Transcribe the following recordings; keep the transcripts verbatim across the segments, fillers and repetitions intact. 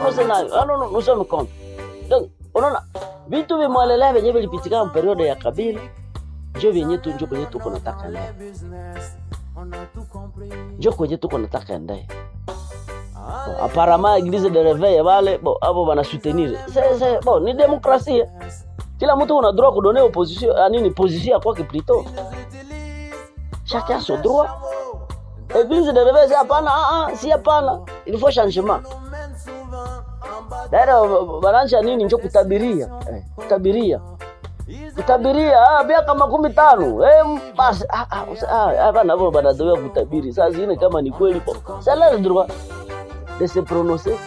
renoncer nayo. Ah non non, nous sommes contre. Donc unaona vitu vimwelelea venye vilipitika mu periode ya Kabila njo vyenye tu njo kwenye tuko nataka leo. Njo kwenye tuko nataka ndai. Bon, apparemment église de réveil wale bon abo bana soutenir. C'est c'est bon, ni démocratie. Kila mtu una droit kudonner opposition, à nini position à quoi que plutôt. Chacun son droit. Église de réveil c'est hapana, ah ah, si hapana, il faut changement. D'ailleurs banaanza nini njo kutabiria. Eh, kutabiria. Kutabiria ah miaka makumi tano. Eh basi ah ah hapana hapo banadoa kutabiri. Sasa zine kama ni kweli po. C'est leur droit de se prononcer.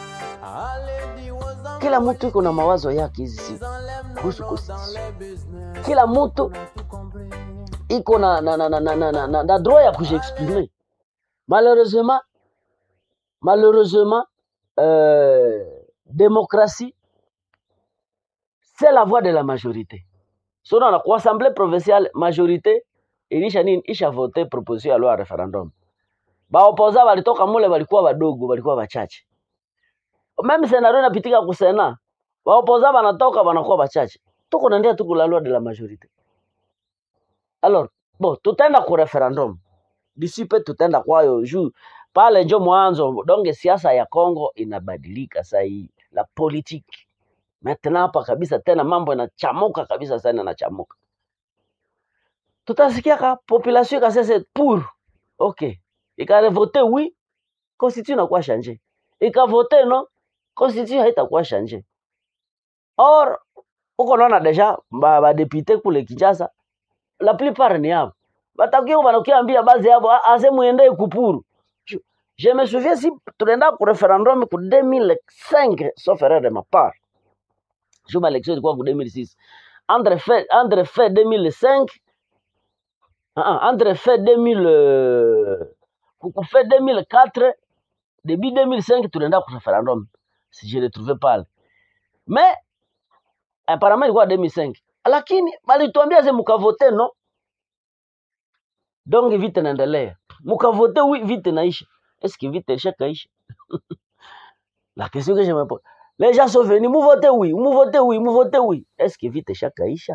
Kila mtu iko na mawazo yake hizi siku kuhusu constitution. Kila mtu iko na na na na na na, na, na droit ya kujiexprimer. Malheureusement malheureusement euh, démocratie c'est la voix de la majorité. Sona na assemblée provinciale majorité ilisha nini isha voter proposition ya loi référendum. Ba opposa walitoka mule walikuwa wadogo, walikuwa wachache. Même scenario napitika ku Sena. Ba opposa wanatoka wanakuwa wachache. Tuko naendelea tuko la loi de la majorité. Alors, bon, tutaenda ku referendum. D'ici peu tutaenda kwayo juu pale njo mwanzo donge siasa ya Kongo inabadilika sasa hii la politique. Maintenant hapa kabisa tena mambo yanachamuka kabisa sana yanachamuka. Tutasikia ka population ikasema pour. OK. Ika voter oui, constitution inakuwa changer. Ika voter non, constitution haitakuwa changer. Or uko naona deja ba, ba député kule Kinshasa la plupart ni hapo. Batakiwa wanakiambia baadhi hapo ase muende kupuru. Je me souviens si tunaenda ku referendum ku deux mille cinq sauf erreur de ma part. Juma élection ilikuwa ku deux mille six. Entre fait entre fait deux mille cinq ah entre fait deux mille ku fait deux mille quatre début deux mille cinq tunaenda ku referendum si je le trouvais pas. Mais apparemment ilikuwa deux mille cinq. Lakini walituambia ze mukavote no. Donc vite naendelea. Mukavote oui vite naisha. Est-ce que vite ishakaisha? La question que je me pose. Les gens sont venus, vous votez oui, vous votez oui, vous votez oui. Est-ce que vite ishakaisha?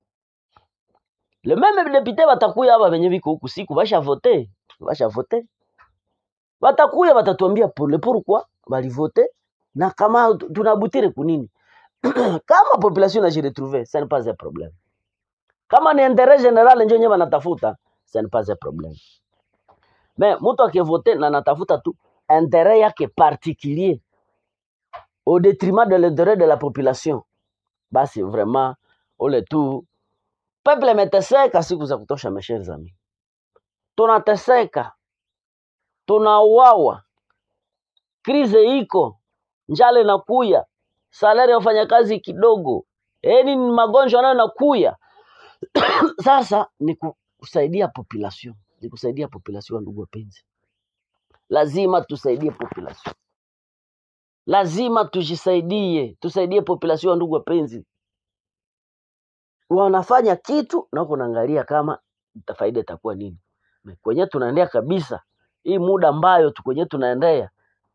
Le même député watakuya hapa wenye viko huku siku basha voter, basha voter. Watakuya watatuambia pour le pourquoi bali voter na kama tunabutire kunini. Kama population na retrouver, ça n'est pas un problème. Kama ni intérêt général ndio nyewe wanatafuta, ça n'est pas un problème. Mais mtu akivote na natafuta tu intérêt yake particulier au détriment de l'intérêt de la population. Basi vraiment ole tu peuple meteseka siku za kutosha mes chers amis. Tunateseka. Tunauawa. Krize iko, njale na kuya, salari ya wafanyakazi kidogo. Eni ni magonjwa nayo nakuya. Sasa ni kusaidia population. Ni kusaidia population ndugu wapenzi. Lazima tusaidie population. Lazima tujisaidie, tusaidie population ndugu wapenzi. Wanafanya kitu na kunaangalia kama faida itakuwa nini. Kwenye tunaendea kabisa hii muda ambayo tu kwenye tunaendea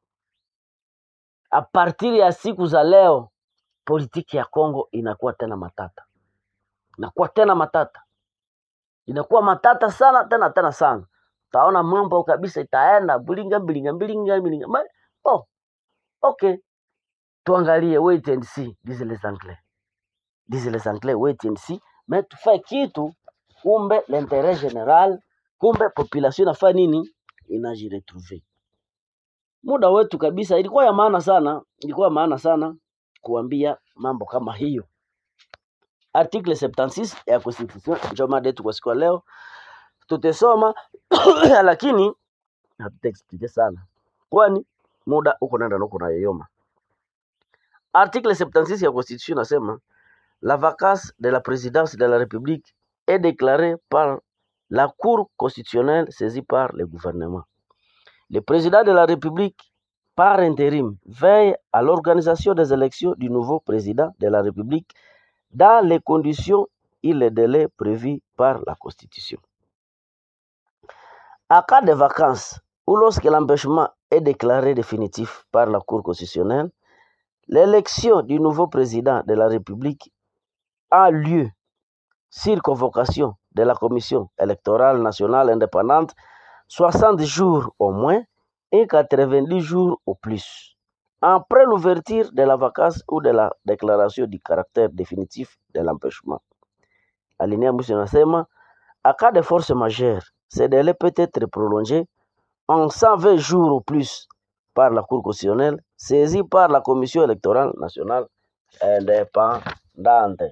a partir ya siku za leo politiki ya Kongo inakuwa tena matata. Inakuwa tena matata. Inakuwa matata sana tena tena sana. Taona mambo kabisa itaenda bulinga bulinga bulinga bulinga. Oh. OK. Tuangalie wait and see disent les anglais. Disent les anglais wait and see, mais tu fais kitu kumbe l'intérêt général, kumbe population inafanya nini inajiretrouver. Muda wetu kabisa ilikuwa ya maana sana, ilikuwa maana sana kuambia mambo kama hiyo. Article soixante-six ya constitution ndio mada yetu kwa siku leo. Tutasoma lakini hatutaexplique sana. Kwani muda uko nenda nako na yeyoma. Article soixante-six ya constitution nasema la vacance de la présidence de la République est déclarée par la Cour constitutionnelle saisie par le gouvernement. Le président de la République, par intérim, veille à l'organisation des élections du nouveau président de la République dans les conditions et les délais prévus par la Constitution. En cas de vacances ou lorsque l'empêchement est déclaré définitif par la Cour constitutionnelle, L'élection du nouveau président de la République a lieu sur convocation de la Commission électorale nationale indépendante soixante jours au moins et quatre-vingt-dix jours au plus, après l'ouverture de la vacance ou de la déclaration du caractère définitif de l'empêchement. Alinéa mwisho inasema, à cas de force majeure, ce délai peut être prolongé en cent vingt jours au plus par la Cour constitutionnelle, saisie par la Commission électorale nationale indépendante.